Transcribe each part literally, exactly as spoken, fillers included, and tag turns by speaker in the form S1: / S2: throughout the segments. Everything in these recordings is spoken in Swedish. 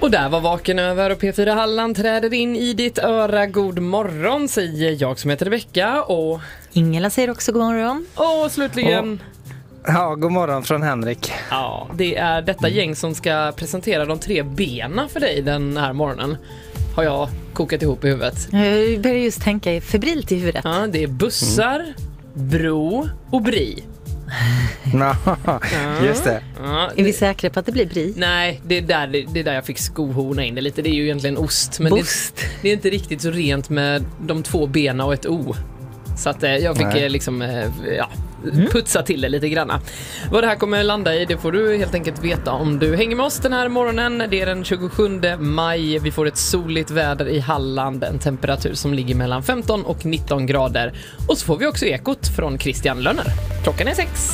S1: Och där var Vaken över och P fyra Halland träder in i ditt öra. God morgon säger jag som heter Rebecka och
S2: Ingela säger också god morgon.
S1: Och slutligen
S3: och, Ja, god morgon från Henrik.
S1: Ja, det är detta gäng som ska presentera de tre benen för dig den här morgonen. Har jag kokat ihop i huvudet.
S2: Jag börjar just tänka febrilt i huvudet.
S1: Ja, det är bussar, mm. bro och bri.
S3: Ja, just det.
S1: Ja,
S2: är vi säkra på att det blir bri?
S1: Nej, det är där, det, det är där jag fick skohorna in det lite. Det är ju egentligen ost. Men det, det är inte riktigt så rent med de två bena och ett o. Så att jag fick Nej. liksom ja, putsa till det lite grann. Vad det här kommer landa i, det får du helt enkelt veta om du hänger med oss den här morgonen. Det är den tjugosjunde maj. Vi får ett soligt väder i Halland. En temperatur som ligger mellan femton och nitton grader. Och så får vi också ekot från Christian Lönner. Klockan är sex.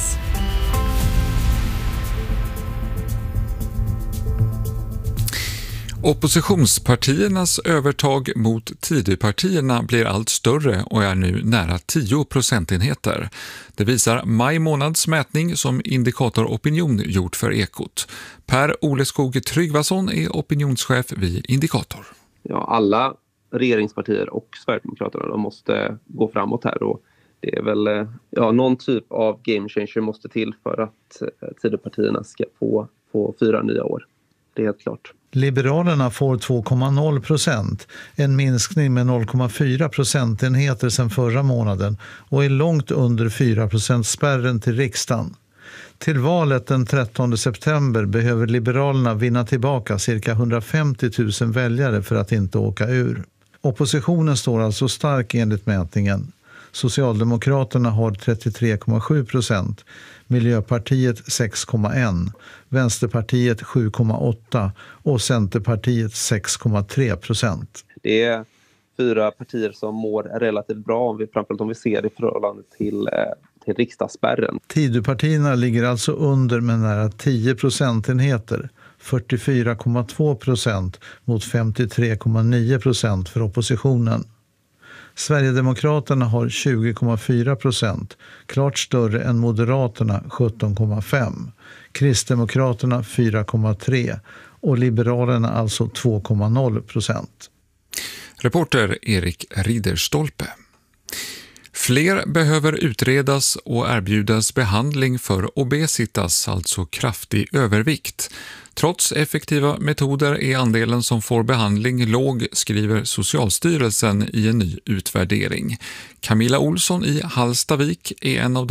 S4: Oppositionspartiernas övertag mot Tidöpartierna blir allt större och är nu nära tio procentenheter. Det visar maj månads mätning som Indikator Opinion gjort för Ekot. Per Oleskog Tryggvason är opinionschef vid Indikator.
S5: Ja, alla regeringspartier och Sverigedemokraterna de måste gå framåt här och det är väl ja, någon typ av game changer måste till för att Tidöpartierna ska få, få fyra nya år. Det är helt klart.
S6: Liberalerna får två komma noll procent, en minskning med noll komma fyra procentenheter sedan förra månaden och är långt under fyra procent spärren till riksdagen. Till valet den trettonde september behöver Liberalerna vinna tillbaka cirka hundrafemtio tusen väljare för att inte åka ur. Oppositionen står alltså stark enligt mätningen. Socialdemokraterna har trettiotre komma sju procent, Miljöpartiet sex komma ett, Vänsterpartiet sju komma åtta och Centerpartiet sex komma tre procent.
S5: Det är fyra partier som mår relativt bra, om vi, framförallt om vi ser det i förhållande till, till riksdagsspärren.
S6: Tidöpartierna ligger alltså under med nära tio procentenheter, fyrtiofyra komma två procent mot femtiotre komma nio procent för oppositionen. Sverigedemokraterna har tjugo komma fyra procent, klart större än Moderaterna sjutton komma fem, Kristdemokraterna fyra komma tre och Liberalerna alltså två komma noll procent.
S4: Reporter Erik Riderstolpe. Fler behöver utredas och erbjudas behandling för obesitas, alltså kraftig övervikt. Trots effektiva metoder är andelen som får behandling låg, skriver Socialstyrelsen i en ny utvärdering. Camilla Olsson i Hallstavik är en av